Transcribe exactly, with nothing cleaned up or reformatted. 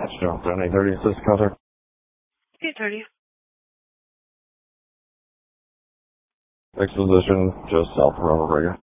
Jones, eight thirty, assist contact. eight thirty. Exposition, just south of Ronald Reagan.